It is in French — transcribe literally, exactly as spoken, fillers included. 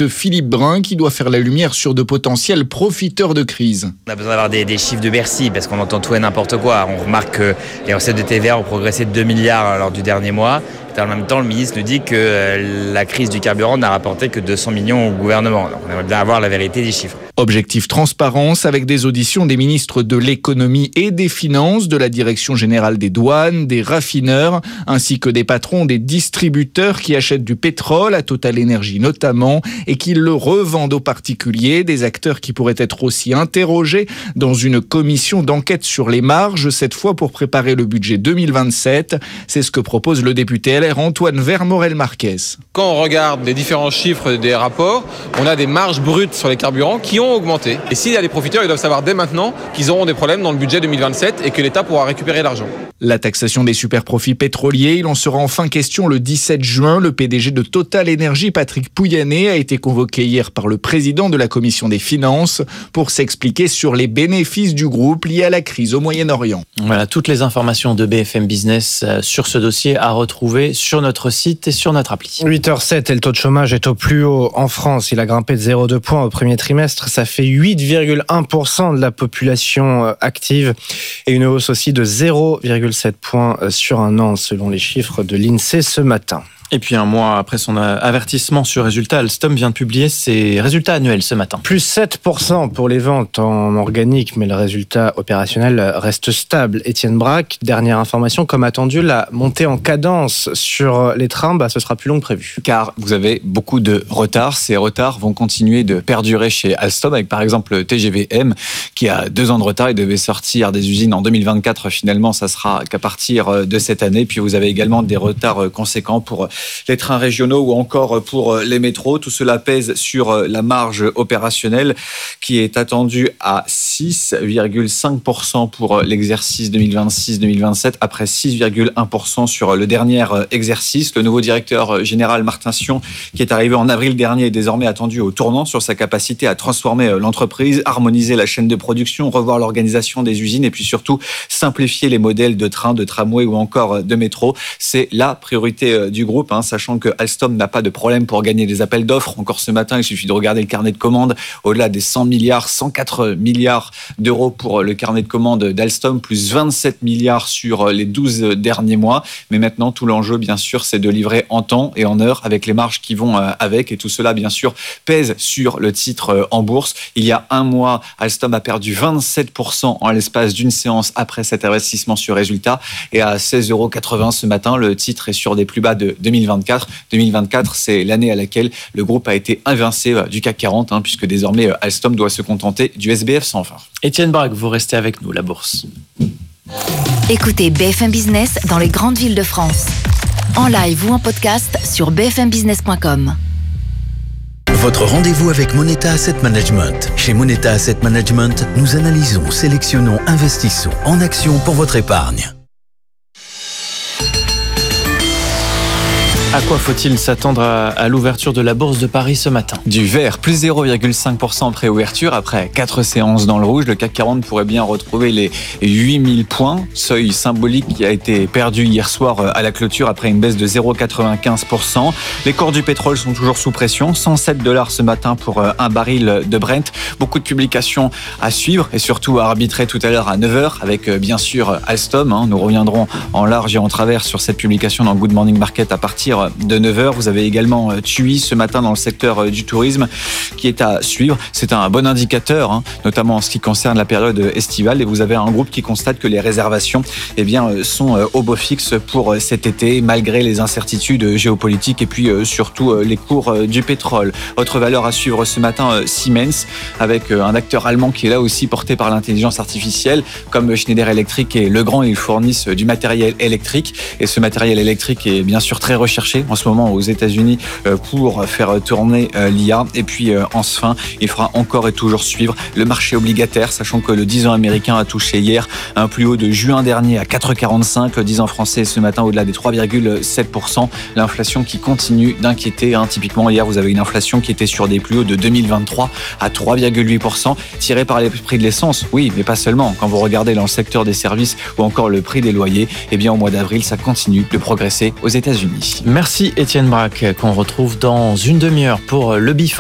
l'économiste Philippe Brun qui doit faire la lumière sur de potentiels profiteurs de crise. On a besoin d'avoir des, des chiffres de Bercy parce qu'on entend tout et n'importe quoi. On remarque que les recettes de T V A ont progressé de deux milliards lors du dernier mois. Et en même temps, le ministre nous dit que la crise du carburant n'a rapporté que deux cents millions au gouvernement. Donc on aimerait bien avoir la vérité des chiffres. Objectif transparence avec des auditions des ministres de l'économie et des finances, de la direction générale des douanes, des raffineurs, ainsi que des patrons des distributeurs qui achètent du pétrole, à Total Energy notamment, et qui le revendent aux particuliers, des acteurs qui pourraient être aussi interrogés dans une commission d'enquête sur les marges, cette fois pour préparer le budget deux mille vingt-sept. C'est ce que propose le député L R Antoine Vermorel-Marquez. Quand on regarde les différents chiffres des rapports, on a des marges brutes sur les carburants qui ont augmenté. Et s'il y a des profiteurs, ils doivent savoir dès maintenant qu'ils auront des problèmes dans le budget deux mille vingt-sept et que l'État pourra récupérer l'argent. La taxation des super-profits pétroliers, il en sera enfin question le dix-sept juin. Le P D G de Total Energy, Patrick Pouyanné, a été convoqué hier par le président de la Commission des Finances pour s'expliquer sur les bénéfices du groupe liés à la crise au Moyen-Orient. Voilà, toutes les informations de B F M Business sur ce dossier à retrouver sur notre site et sur notre appli. huit heures zéro sept et le taux de chômage est au plus haut en France. Il a grimpé de zéro virgule deux points au premier trimestre. Ça fait huit virgule un pour cent de la population active et une hausse aussi de zéro virgule sept points sur un an selon les chiffres de l'INSEE ce matin. Et puis un mois après son avertissement sur résultat, Alstom vient de publier ses résultats annuels ce matin. Plus sept pour cent pour les ventes en organique, mais le résultat opérationnel reste stable. Étienne Braque, dernière information, comme attendu, la montée en cadence sur les trains, bah, ce sera plus long que prévu. Car vous avez beaucoup de retards. Ces retards vont continuer de perdurer chez Alstom, avec par exemple le T G V M qui a deux ans de retard. Il devait sortir des usines en deux mille vingt-quatre. Finalement, ça sera qu'à partir de cette année. Puis vous avez également des retards conséquents pour les trains régionaux ou encore pour les métros. Tout cela pèse sur la marge opérationnelle qui est attendue à six virgule cinq pour cent pour l'exercice deux mille vingt-six deux mille vingt-sept, après six virgule un pour cent sur le dernier exercice. Le nouveau directeur général Martin Sion, qui est arrivé en avril dernier, est désormais attendu au tournant sur sa capacité à transformer l'entreprise, harmoniser la chaîne de production, revoir l'organisation des usines et puis surtout simplifier les modèles de trains, de tramway ou encore de métro. C'est la priorité du groupe, hein, sachant que Alstom n'a pas de problème pour gagner des appels d'offres. Encore ce matin, il suffit de regarder le carnet de commandes. Au-delà des cent milliards, cent quatre milliards d'euros pour le carnet de commandes d'Alstom, plus vingt-sept milliards sur les douze derniers mois. Mais maintenant, tout l'enjeu, bien sûr, c'est de livrer en temps et en heure avec les marges qui vont avec. Et tout cela, bien sûr, pèse sur le titre en bourse. Il y a un mois, Alstom a perdu vingt-sept pour cent en l'espace d'une séance après cet investissement sur résultat. Et à seize euros quatre-vingts ce matin, le titre est sur des plus bas de deux mille vingt-quatre. deux mille vingt-quatre, c'est l'année à laquelle le groupe a été invincé du C A C quarante, hein, puisque désormais Alstom doit se contenter du S B F cent vingt. Étienne Braque, vous restez avec nous, la bourse. Écoutez B F M Business dans les grandes villes de France. En live ou en podcast sur b f m business point com. Votre rendez-vous avec Moneta Asset Management. Chez Moneta Asset Management, nous analysons, sélectionnons, investissons en actions pour votre épargne. À quoi faut-il s'attendre à, à l'ouverture de la Bourse de Paris ce matin ? Du vert, plus zéro virgule cinq pour cent après ouverture. Après quatre séances dans le rouge, le C A C quarante pourrait bien retrouver les huit mille points. Seuil symbolique qui a été perdu hier soir à la clôture après une baisse de zéro virgule quatre-vingt-quinze pour cent. Les cours du pétrole sont toujours sous pression. cent sept dollars ce matin pour un baril de Brent. Beaucoup de publications à suivre et surtout à arbitrer tout à l'heure à neuf heures avec bien sûr Alstom. Nous reviendrons en large et en travers sur cette publication dans Good Morning Market à partir de neuf heures. Vous avez également T U I ce matin dans le secteur du tourisme qui est à suivre. C'est un bon indicateur, hein, notamment en ce qui concerne la période estivale. Et vous avez un groupe qui constate que les réservations eh bien, sont au beau fixe pour cet été, malgré les incertitudes géopolitiques et puis surtout les cours du pétrole. Autre valeur à suivre ce matin, Siemens, avec un acteur allemand qui est là aussi porté par l'intelligence artificielle, comme Schneider Electric et Legrand. Ils fournissent du matériel électrique et ce matériel électrique est bien sûr très recherché en ce moment aux États-Unis pour faire tourner l'I A. Et puis enfin, il faudra encore et toujours suivre le marché obligataire, sachant que le dix ans américain a touché hier un plus haut de juin dernier à quatre virgule quarante-cinq. Le dix ans français ce matin au-delà des trois virgule sept pour cent. L'inflation qui continue d'inquiéter. Hein. Typiquement, hier, vous avez une inflation qui était sur des plus hauts de deux mille vingt-trois à trois virgule huit pour cent, tirée par les prix de l'essence. Oui, mais pas seulement. Quand vous regardez dans le secteur des services ou encore le prix des loyers, eh bien, au mois d'avril, ça continue de progresser aux États-Unis. Merci Étienne Braque, qu'on retrouve dans une demi-heure pour le Before.